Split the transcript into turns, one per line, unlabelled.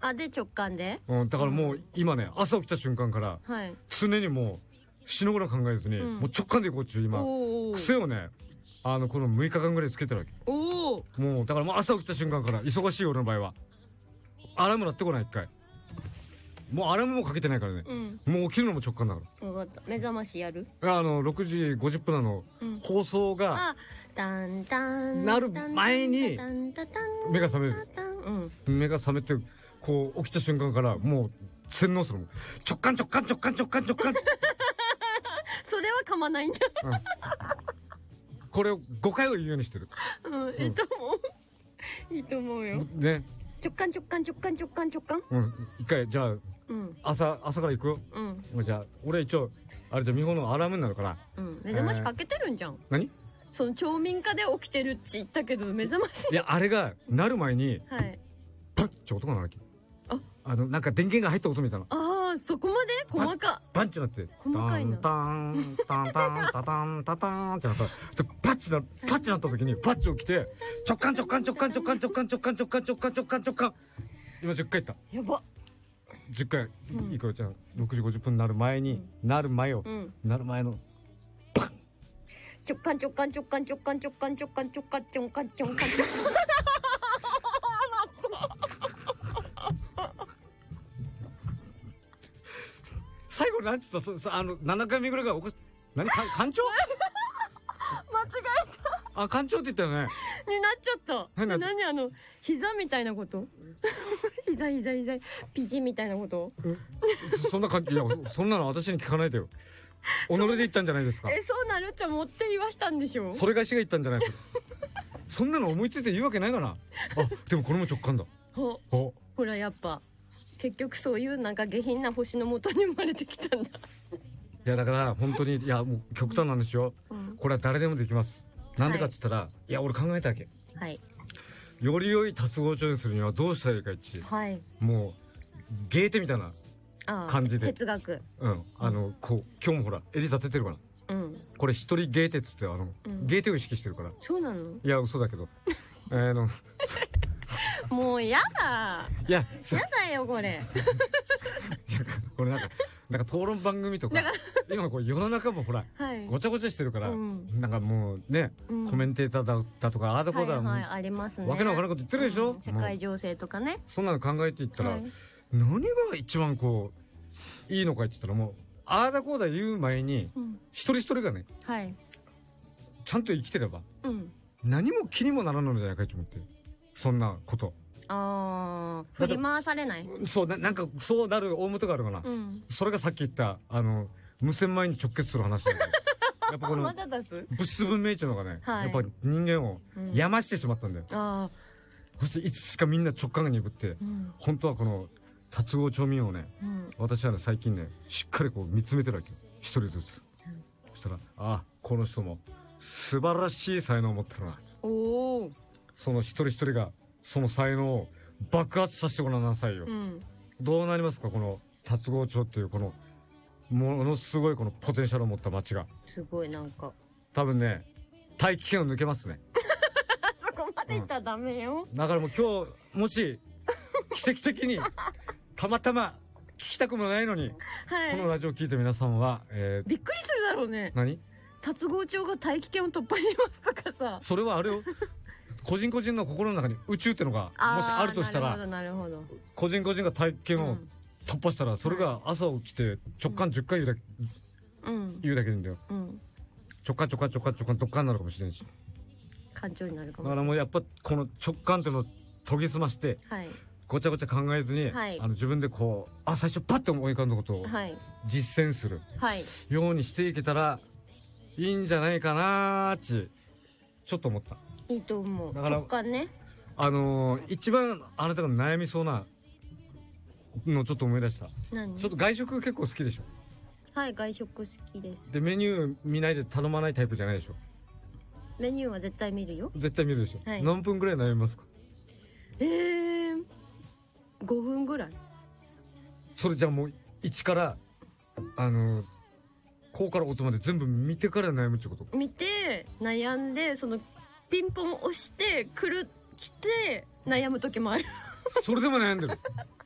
あ、で直感で、
だからもう今ね、朝起きた瞬間から、
はい、
常にもう死ぬぐらい考えずに、もう直感でいこうっちゅう今癖をね、この6日間ぐらいつけてるわけ。もうだからもう朝起きた瞬間から、忙しい俺の場合はアラーム鳴ってこない。一回もうアラームもかけてないからね、もう起きるのも直感だから。
分かった。目覚ましやる
6時50分放送がなる前に目が覚める。目が覚めてこう起きた瞬間からもう洗脳するもん。直感直感直感直感直感
それは噛まないんだ。
これを5回は言うようにしてる。
いいと思う。いいと思うよ。
ね。
直感直感直感直感直感。
一回じゃあ朝から行くよ。じゃあ俺一応あれじゃ美穂のアラームになるから。
目覚ましかけてるんじゃん。
何？
その町民課で起きてるって言ったけど目覚まし。
いやあれが鳴る前にパッチ音が鳴るわけ。なんか電源が入った音みたいな。
ああ、そこまで細か。
バンチなって。
細かいな。
タンタンタンタタンタタンってなった。でパッチなった時にパッチ起きて直感直感直感直感直感直感直感直感直感直感。今10回言った。
やば。
10回いくよ。じゃあ6時50分になる前になる前のバン。
直感直感直感直感直感直感直感直感直感。
最後なんつった7回目ぐらいが何干潮
間違えた。
干潮って言ったよね。
になっちゃった。何膝みたいなこと膝ピジみたいなこと、
そんな感じ。いやそんなの私に聞かないでよ。己で言ったんじゃないですか。
そうなるっちゃ持って言わしたんでしょ。
それがしが言ったんじゃないですか。そんなの思いついて言うわけないかな。でもこれも直感だ。
ほらやっぱ結局そういうなんか下品な星のもとに生まれてきたんだ。い
やだから本当にもう極端なんですよ。これは誰でもできます。なんでかっつったら、いや俺考えたわけ。より良い達合調にするにはどうしたらいいか一致。もうゲーテみたいな感じで。
哲学。
こう今日もほら襟立ててるから。これ一人ゲーテっつってゲーテを意識してるから。
そうなの？
いや嘘だけど。
もうやだ。やだよこれ。
これなんか討論番組とか今こう世の中もほらごちゃごちゃしてるから、なんかもうねコメンテーターだとかああだこうだ
ありますね。
わけのわからんこと言ってるでしょ。
世界情勢とかね。
そんなの考えていったら何が一番こういいのかって言ったら、もうああだこうだ言う前に一人一人がねちゃんと生きてれば何も気にもならんのじゃないかと思って。そんなこと
振り回されない。
そうなんかそうなる大元があるかな。それがさっき言った無洗米に直結する話なんだよ。やっぱこの物質文明っていうのがね、やっぱ人間を病ましてしまったんだよ。そしていつしかみんな直感が鈍って、本当はこの達合調味をね、私はね最近ねしっかりこう見つめてるわけよ。一人ずつ。そしたらこの人も素晴らしい才能を持ってるな。その一人一人がその才能を爆発させてごらんなさいよ。どうなりますかこの達合町っていうこのものすごいこのポテンシャルを持った町が。
すごいなんか
多分ね大気圏を抜けますね。
そこまで言ったらダメよ。
だからもう今日もし奇跡的にたまたま聞きたくもないのに、このラジオを聞いた皆さんは、
びっくりするだろうね。
何？
達合町が大気圏を突破しますとかさ。
それはあれよ。個人個人の心の中に宇宙ってのがもしあるとしたら、個人個人が大気圏を突破したら、それが朝起きて直感10回言うだけでいいんだよ。直感直感直感直感どっかになるかもしれんし、
感情になるかもしれない。
だからもうやっぱこの直感っていうのを研ぎ澄まして、ごちゃごちゃ考えずに、自分でこう最初パッと思い浮かんだことを実践するようにしていけたらいいんじゃないかなーってちょっと思った。
いいと思う。直感ね。
一番あなたが悩みそうなのちょっと思い出した。
何？
ちょっと外食結構好きでしょ？
はい、外食好きです。
でメニュー見ないで頼まないタイプじゃないでしょ？
メニューは絶対見るよ。
絶対見るでしょ？何分ぐらい悩みますか
？5分ぐらい。
それじゃあもう1からこうからおつまで全部見てから悩むってこと？
見て悩んでそのピンポン押して来て悩む時もある。
それでも悩んでる。